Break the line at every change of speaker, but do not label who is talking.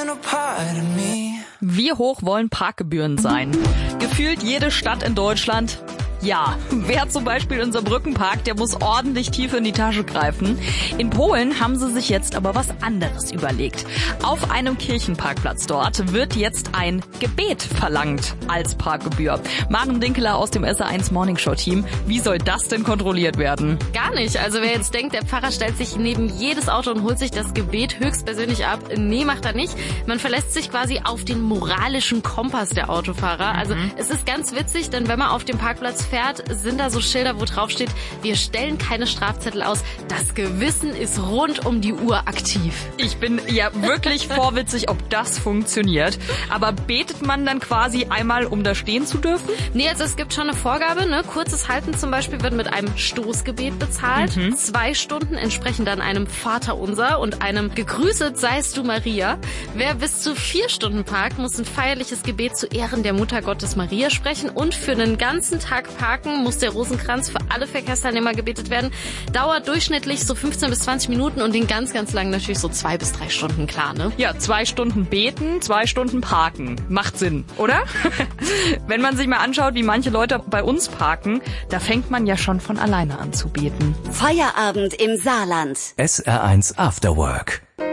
Wie hoch wollen Parkgebühren sein? Gefühlt jede Stadt in Deutschland. Ja, wer zum Beispiel in Saarbrücken parkt, der muss ordentlich tief in die Tasche greifen. In Polen haben sie sich jetzt aber was anderes überlegt. Auf einem Kirchenparkplatz dort wird jetzt ein Gebet verlangt als Parkgebühr. Maren Dinkeler aus dem SR1 Morningshow Team. Wie soll das denn kontrolliert werden?
Gar nicht. Also wer jetzt denkt, der Pfarrer stellt sich neben jedes Auto und holt sich das Gebet höchstpersönlich ab. Nee, macht er nicht. Man verlässt sich quasi auf den moralischen Kompass der Autofahrer. Also es ist ganz witzig, denn wenn man auf dem Parkplatz fährt, sind da so Schilder, wo drauf steht, wir stellen keine Strafzettel aus. Das Gewissen ist rund um die Uhr aktiv.
Ich bin ja wirklich vorwitzig, ob das funktioniert. Aber betet man dann quasi einmal, um da stehen zu dürfen?
Nee, also es gibt schon eine Vorgabe, ne? Kurzes Halten zum Beispiel wird mit einem Stoßgebet bezahlt. 2 Stunden entsprechen dann einem Vaterunser und einem Gegrüßet seist du Maria. Wer bis zu 4 Stunden parkt, muss ein feierliches Gebet zu Ehren der Mutter Gottes Maria sprechen und für einen ganzen Tag parken muss der Rosenkranz für alle Verkehrsteilnehmer gebetet werden. Dauert durchschnittlich so 15 bis 20 Minuten und den ganz, ganz lang natürlich so 2 bis 3 Stunden, klar, ne?
Ja, 2 Stunden beten, 2 Stunden parken. Macht Sinn, oder? Wenn man sich mal anschaut, wie manche Leute bei uns parken, da fängt man ja schon von alleine an zu beten.
Feierabend im Saarland.
SR1 After Work.